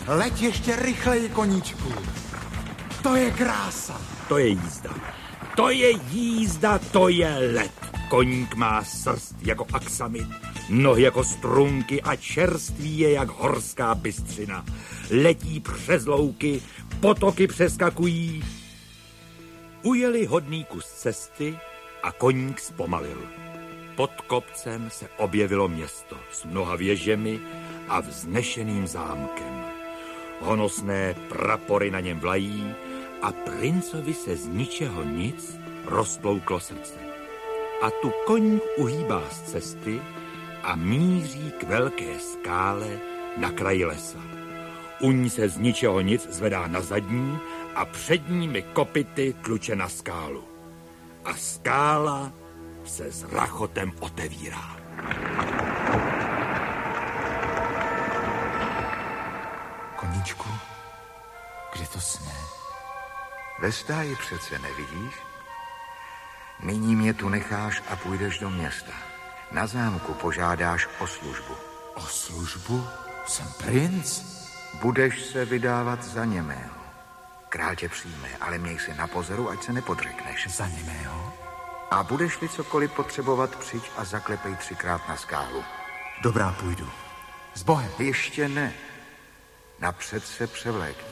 Leď ještě rychleji, koníčku. To je krása. To je jízda. To je jízda, to je let. Koník má srst jako aksamit, nohy jako strunky a čerství je jak horská bystřina. Letí přes louky, potoky přeskakují. Ujeli hodný kus cesty a koník zpomalil. Pod kopcem se objevilo město s mnoha věžemi a vznešeným zámkem. Honosné prapory na něm vlají a princovi se z ničeho nic roztlouklo srdce. A tu koník uhýbá z cesty a míří k velké skále na kraji lesa. U ní se z ničeho nic zvedá na zadní a předními kopyty tluče na skálu. A skála se s rachotem otevírá. Koníčku, kde to jsme? Ve stáji přece nevidíš? Nyní mě tu necháš a půjdeš do města. Na zámku požádáš o službu. O službu? Jsem princ? Budeš se vydávat za němého. Král tě přijme, ale měj se na pozoru, ať se nepodřekneš. Za němého? A budeš-li cokoliv potřebovat, přijď a zaklepej 3krát na skálu. Dobrá, půjdu. S Bohem. Ještě ne. Napřed se převlékni.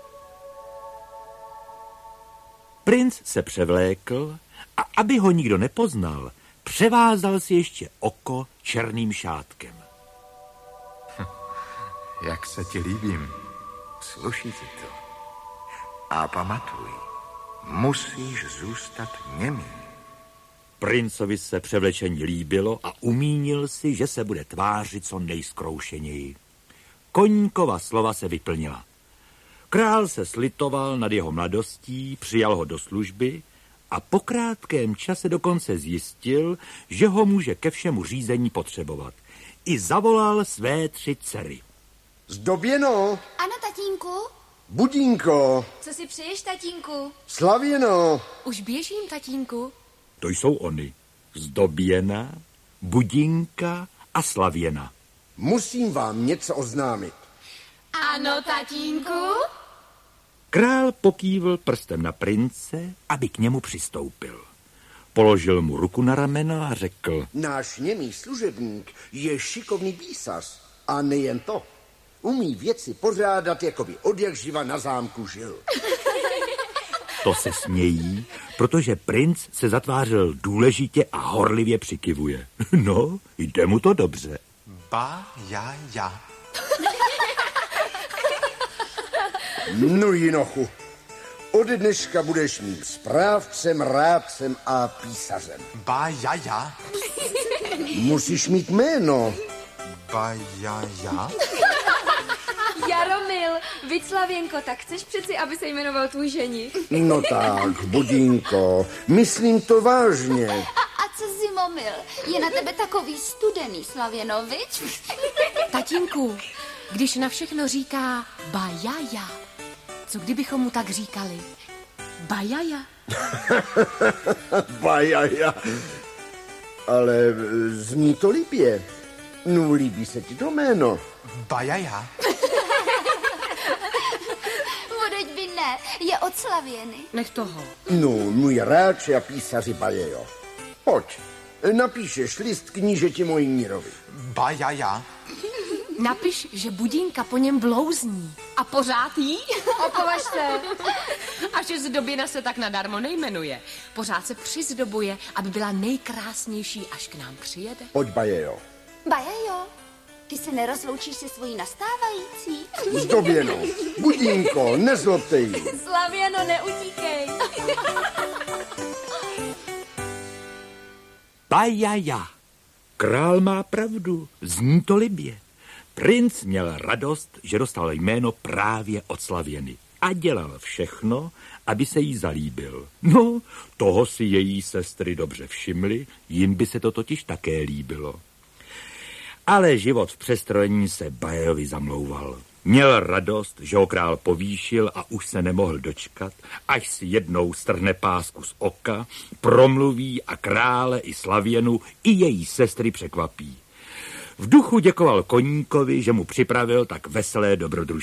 Princ se převlékl a aby ho nikdo nepoznal, převázal si ještě oko černým šátkem. Jak se ti líbím. Sluší ti to. A pamatuj, musíš zůstat němý. Princovi se převlečení líbilo a umínil si, že se bude tvářit co nejzkroušeněji. Koníkova slova se vyplnila. Král se slitoval nad jeho mladostí, přijal ho do služby a po krátkém čase dokonce zjistil, že ho může ke všemu řízení potřebovat. I zavolal své 3 dcery. Zdoběno. Ano, tatínku? Budínko. Co si přeješ, tatínku? Slavěno. Už běžím, tatínku. To jsou oni. Zdoběna, Budinka a Slavěna. Musím vám něco oznámit. Ano, tatínku? Král pokývl prstem na prince, aby k němu přistoupil. Položil mu ruku na rameno a řekl: Náš němý služebník je šikovný písař. A nejen to. Umí věci pořádat, jako by odjakživa na zámku žil. To se smějí, protože princ se zatvářil důležitě a horlivě přikivuje. No, jde mu to dobře. Ba-ja-ja. No jinochu, od dneška budeš mít správcem, rádcem a písařem. Ba-ja-ja. Musíš mít jméno. Ba-ja-ja. Jaromil, viď Slavěnko, tak chceš přeci, aby se jmenoval tvůj ženich? No tak, Budínko, myslím to vážně. A co Zimomil? Je na tebe takový studený, Slavěno, viď? Tatínku, když na všechno říká bajaja, co kdybychom mu tak říkali? Bajaja. Bajaja. Ale zní to líbě. No, líbí se ti to jméno. Ba-ja-ja. Vodeď by ne, je od Slavěny. Nech toho. No, můj rádče a písaři Bajejo. Pojď, napíšeš list knížeti Mojmírovi. Ba-ja-ja. Napiš, že Budínka po něm blouzní. A pořád jí? Opovaž se. A že Zdoběna se tak nadarmo nejmenuje. Pořád se přizdobuje, aby byla nejkrásnější, až k nám přijede. Pojď, Bajejo. Bajajo, ty se nerozloučíš se svojí nastávající? Zdoběno, Budínko, nezlobte jí. Slavěno, neutíkej. Bajaja. Král má pravdu, zní to libě. Princ měl radost, že dostal jméno právě od Slavěny a dělal všechno, aby se jí zalíbil. No, toho si její sestry dobře všimly, jim by se to totiž také líbilo. Ale život v přestrojení se Bajejovi zamlouval. Měl radost, že ho král povýšil a už se nemohl dočkat, až si jednou strhne pásku z oka, promluví a krále i Slavěnu i její sestry překvapí. V duchu děkoval Koníkovi, že mu připravil tak veselé dobrodružství.